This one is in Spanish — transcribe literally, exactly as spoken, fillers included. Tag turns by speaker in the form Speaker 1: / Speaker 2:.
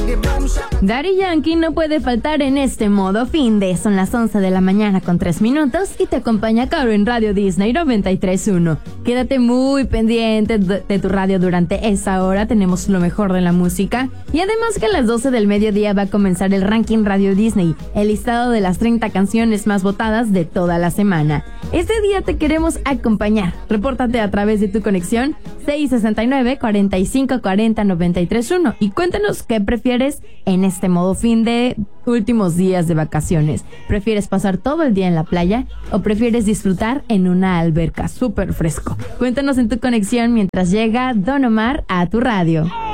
Speaker 1: Daddy Yankee no puede faltar en este modo fin de. Son las once de la mañana con tres minutos y te acompaña Caro en Radio Disney noventa y tres punto uno. Quédate muy pendiente de tu radio durante esa hora. Tenemos lo mejor de la música. Y además que a las doce del mediodía va a comenzar el Ranking Radio Disney, el listado de las treinta canciones más votadas de toda la semana. Este día te queremos acompañar. Repórtate a través de tu conexión seis sesenta y nueve, cuarenta y cinco, cuarenta, noventa y tres uno y cuéntanos qué prefieres en este modo fin de últimos días de vacaciones. ¿Prefieres pasar todo el día en la playa o prefieres disfrutar en una alberca súper fresco? Cuéntanos en tu conexión mientras llega Don Omar a tu radio.